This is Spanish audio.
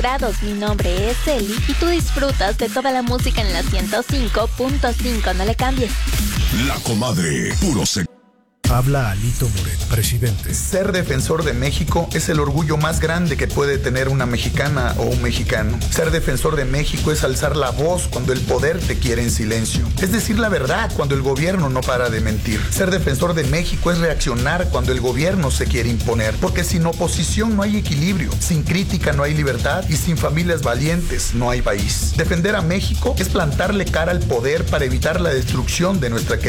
Mi nombre es Eli y tú disfrutas de toda la música en la 105.5. No le cambies. La Comadre, puro Habla Alito Moreno, presidente. Ser defensor de México es el orgullo más grande que puede tener una mexicana o un mexicano. Ser defensor de México es alzar la voz cuando el poder te quiere en silencio. Es decir la verdad cuando el gobierno no para de mentir. Ser defensor de México es reaccionar cuando el gobierno se quiere imponer. Porque sin oposición no hay equilibrio, sin crítica no hay libertad y sin familias valientes no hay país. Defender a México es plantarle cara al poder para evitar la destrucción de nuestra querida